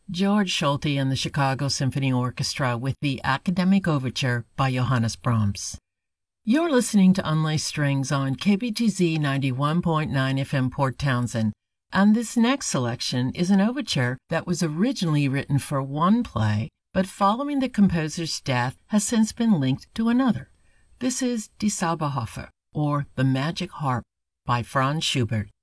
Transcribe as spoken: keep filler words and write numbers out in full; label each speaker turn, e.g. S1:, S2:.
S1: George Solti and the Chicago Symphony Orchestra with the Academic Overture by Johannes Brahms. You're listening to Unlaced Strings on K B T Z ninety-one point nine F M Port Townsend, and this next selection is an overture that was originally written for one play, but following the composer's death has since been linked to another. This is Die Zauberharfe, or The Magic Harp, by Franz Schubert.